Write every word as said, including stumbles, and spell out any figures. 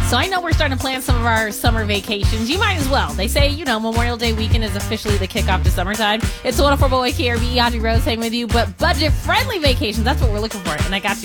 So I know we're starting to plan some of our summer vacations. You might as well. They say, you know, Memorial Day weekend is officially the kickoff to summertime. It's one oh four Boy K R B E, Audrey Rose hanging with you, but budget-friendly vacations, that's what we're looking for. And I got you